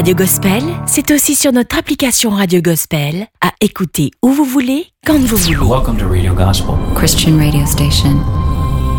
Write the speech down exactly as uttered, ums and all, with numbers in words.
Radio Gospel, c'est aussi sur notre application Radio Gospel, à écouter où vous voulez, quand vous voulez. Welcome to Radio Gospel, Christian radio station.